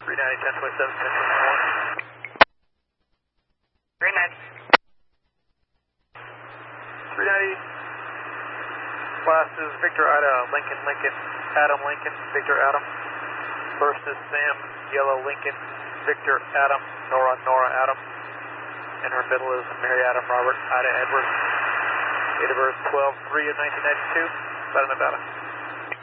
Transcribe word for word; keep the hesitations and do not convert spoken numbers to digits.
three ninety, ten twenty-seven, ten twenty-one. three ninety. three ninety. Last is Victor Ida, Lincoln, Lincoln, Adam, Lincoln, Victor Adam. First is Sam, Yellow, Lincoln, Victor Adam, Nora, Nora Adam. And her middle is Mary Adam, Robert, Ida, Edward. Date of birth twelve three of nineteen ninety-two, Nevada, Nevada.